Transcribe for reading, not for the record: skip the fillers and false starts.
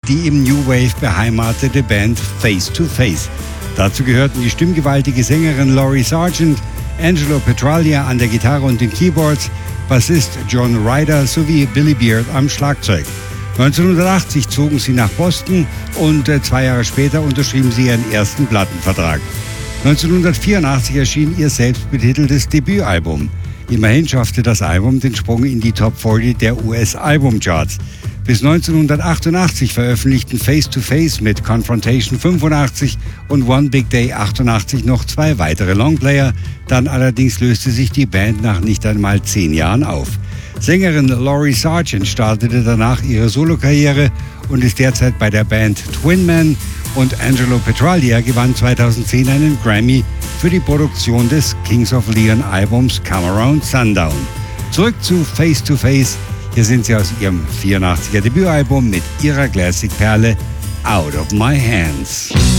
die im New Wave beheimatete Band Face to Face. Dazu gehörten die stimmgewaltige Sängerin Laurie Sargent, Angelo Petraglia an der Gitarre und den Keyboards, Bassist John Ryder sowie Billy Beard am Schlagzeug. 1980 zogen sie nach Boston und 2 Jahre später unterschrieben sie ihren ersten Plattenvertrag. 1984 erschien ihr selbstbetiteltes Debütalbum. Immerhin schaffte das Album den Sprung in die Top 40 der US-Albumcharts. Bis 1988 veröffentlichten Face to Face mit Confrontation 85 und One Big Day 88 noch 2 weitere Longplayer. Dann allerdings löste sich die Band nach nicht einmal 10 Jahren auf. Sängerin Laurie Sargent startete danach ihre Solokarriere und ist derzeit bei der Band Twin Man, und Angelo Petraglia gewann 2010 einen Grammy für die Produktion des Kings of Leon Albums Come Around Sundown. Zurück zu Face to Face. Hier sind sie aus ihrem 84er Debütalbum mit ihrer Classic-Perle Out of My Hands.